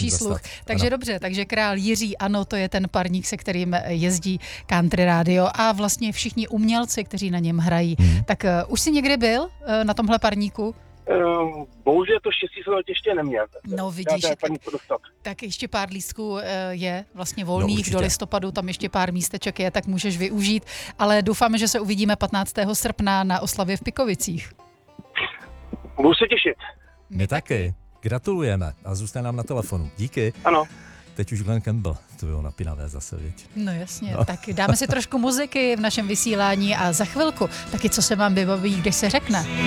větší sluch. Takže dobře, takže král Jiří, ano, to je ten parník, se kterým jezdí Country Radio a vlastně všichni umělci, kteří na něm hrají. Tak už jsi někdy byl na tomhle parníku? Bohužel to štěstí jsem ještě neměl. No vidíš, tak ještě pár lístků je vlastně volných do listopadu, tam ještě pár místeček je, tak můžeš využít, ale doufáme, že se uvidíme 15. srpna na oslavě v Pikovicích. Budu se těšit. My taky. Gratulujeme a zůstane nám na telefonu. Díky. Ano. Teď už Glenn Campbell, to bylo napínavé zase, viď? No jasně, tak dáme si trošku muziky v našem vysílání a za chvilku taky co se vám vybaví, když se řekne.